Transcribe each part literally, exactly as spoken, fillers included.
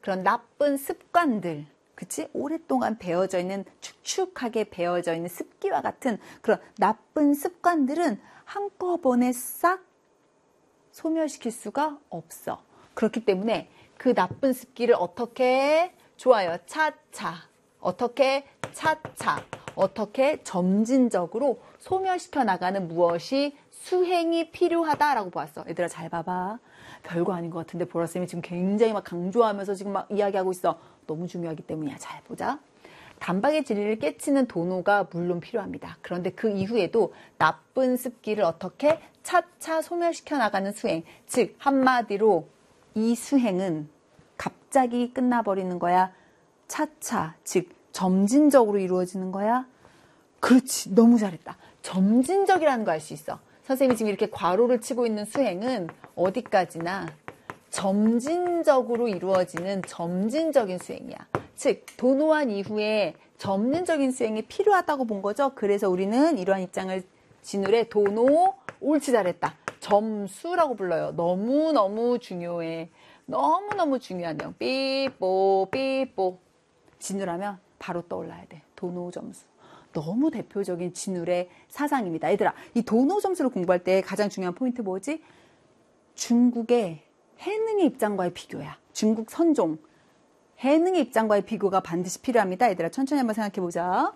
그런 나쁜 습관들, 그치? 오랫동안 배어져 있는, 축축하게 배어져 있는 습기와 같은 그런 나쁜 습관들은 한꺼번에 싹 소멸시킬 수가 없어. 그렇기 때문에 그 나쁜 습기를 어떻게, 좋아요, 차차, 어떻게, 차차, 어떻게 점진적으로 소멸시켜 나가는 무엇이 수행이 필요하다라고 보았어. 얘들아 잘 봐봐. 별거 아닌 것 같은데 보라쌤이 지금 굉장히 막 강조하면서 지금 막 이야기하고 있어. 너무 중요하기 때문이야. 잘 보자. 단박의 진리를 깨치는 도노가 물론 필요합니다. 그런데 그 이후에도 나쁜 습기를 어떻게 차차 소멸시켜 나가는 수행. 즉 한마디로 이 수행은 갑자기 끝나버리는 거야? 차차, 즉 점진적으로 이루어지는 거야? 그렇지, 너무 잘했다. 점진적이라는 거 알 수 있어. 선생님이 지금 이렇게 괄호를 치고 있는 수행은 어디까지나 점진적으로 이루어지는 점진적인 수행이야. 즉 도노한 이후에 점진적인 수행이 필요하다고 본 거죠. 그래서 우리는 이러한 입장을 진울의 도노, 옳지 잘했다. 점수라고 불러요. 너무너무 중요해. 너무너무 중요한 내용. 삐뽀 삐뽀. 진울하면 바로 떠올라야 돼. 도노 점수. 너무 대표적인 진울의 사상입니다. 얘들아, 이 도노 점수를 공부할 때 가장 중요한 포인트 뭐지? 중국의 해능의 입장과의 비교야. 중국 선종. 해능의 입장과의 비교가 반드시 필요합니다. 얘들아, 천천히 한번 생각해 보자.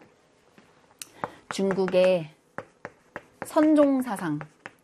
중국의 선종 사상.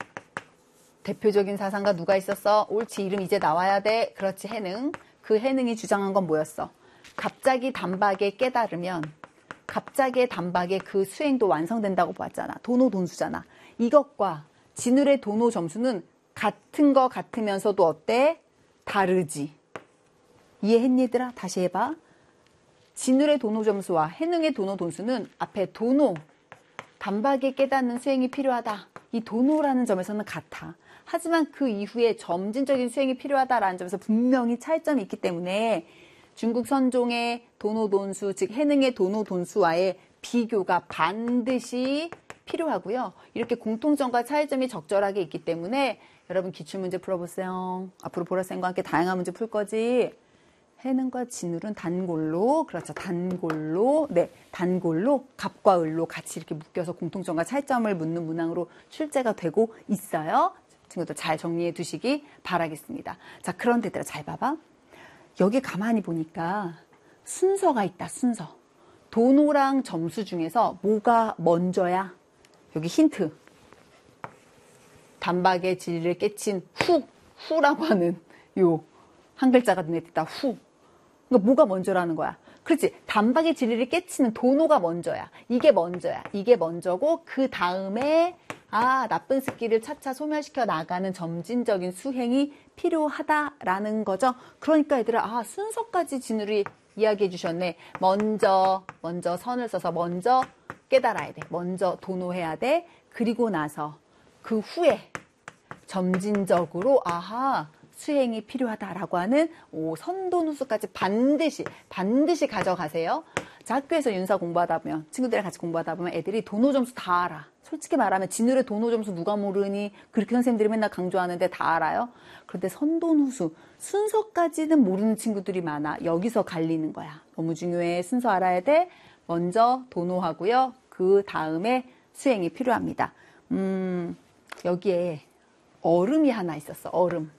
대표적인 사상가 누가 있었어? 옳지, 이름 이제 나와야 돼. 그렇지, 해능. 그 해능이 주장한 건 뭐였어? 갑자기 단박에 깨달으면 갑자기 단박에 그 수행도 완성된다고 보았잖아. 도노 돈수잖아. 이것과 진울의 도노 점수는 같은 거 같으면서도 어때? 다르지. 이해했니 얘들아? 다시 해봐. 진울의 도노 점수와 해능의 도노 돈수는 앞에 도노, 단박에 깨닫는 수행이 필요하다. 이 도노라는 점에서는 같아. 하지만 그 이후에 점진적인 수행이 필요하다라는 점에서 분명히 차이점이 있기 때문에 중국 선종의 도노 돈수, 즉 해능의 도노 돈수와의 비교가 반드시 필요하고요. 이렇게 공통점과 차이점이 적절하게 있기 때문에 여러분 기출문제 풀어보세요. 앞으로 보라쌤과 함께 다양한 문제 풀 거지. 해능과 진울은 단골로, 그렇죠. 단골로, 네, 단골로 갑과 을로 같이 이렇게 묶여서 공통점과 차이점을 묻는 문항으로 출제가 되고 있어요. 친구들 잘 정리해 두시기 바라겠습니다. 자, 그런데 얘들아 잘 봐봐. 여기 가만히 보니까 순서가 있다. 순서. 도노랑 점수 중에서 뭐가 먼저야? 여기 힌트. 단박의 진리를 깨친 후, 후라고 하는 요 한 글자가 눈에 띄다. 후. 그러니까 뭐가 먼저라는 거야? 그렇지. 단박의 진리를 깨치는 도노가 먼저야. 이게 먼저야. 이게 먼저고 그 다음에 아, 나쁜 습기를 차차 소멸시켜 나가는 점진적인 수행이 필요하다라는 거죠. 그러니까 얘들아, 아, 순서까지 진울이 이야기해 주셨네. 먼저, 먼저 선을 써서 먼저 깨달아야 돼. 먼저 도노해야 돼. 그리고 나서 그 후에 점진적으로, 아하, 수행이 필요하다라고 하는 오, 선도누수까지 반드시, 반드시 가져가세요. 자, 학교에서 윤사 공부하다 보면, 친구들이랑 같이 공부하다 보면 애들이 도노 점수 다 알아. 솔직히 말하면 진울의 도노 점수 누가 모르니? 그렇게 선생님들이 맨날 강조하는데 다 알아요. 그런데 선도누수, 순서까지는 모르는 친구들이 많아. 여기서 갈리는 거야. 너무 중요해. 순서 알아야 돼. 먼저 도노하고요. 그 다음에 수행이 필요합니다. 음, 여기에 얼음이 하나 있었어. 얼음.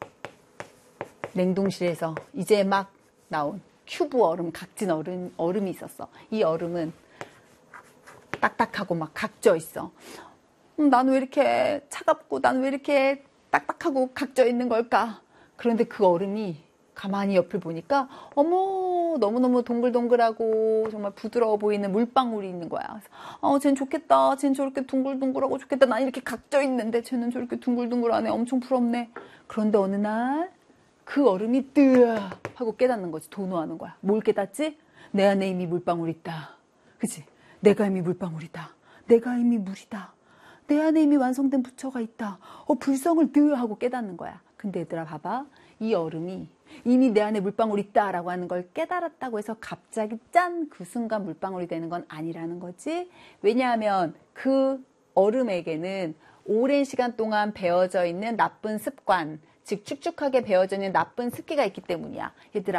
냉동실에서 이제 막 나온 큐브 얼음, 각진 얼음, 얼음이 있었어. 이 얼음은 딱딱하고 막 각져 있어. 음, 난 왜 이렇게 차갑고 난 왜 이렇게 딱딱하고 각져 있는 걸까? 그런데 그 얼음이 가만히 옆을 보니까 어머 너무너무 동글동글하고 정말 부드러워 보이는 물방울이 있는 거야. 그래서 어, 쟨 좋겠다. 쟨 저렇게 둥글둥글하고 좋겠다. 난 이렇게 각져 있는데 쟤는 저렇게 둥글둥글하네. 엄청 부럽네. 그런데 어느 날 그 얼음이 뜨아 하고 깨닫는 거지. 도노하는 거야. 뭘 깨닫지? 내 안에 이미 물방울이 있다. 그치? 내가 이미 물방울이다. 내가 이미 물이다. 내 안에 이미 완성된 부처가 있다. 어, 불성을 뜨아 하고 깨닫는 거야. 근데 얘들아 봐봐. 이 얼음이 이미 내 안에 물방울이 있다라고 하는 걸 깨달았다고 해서 갑자기 짠! 그 순간 물방울이 되는 건 아니라는 거지. 왜냐하면 그 얼음에게는 오랜 시간 동안 배어져 있는 나쁜 습관, 즉 축축하게 배어져 있는 나쁜 습기가 있기 때문이야. 얘들아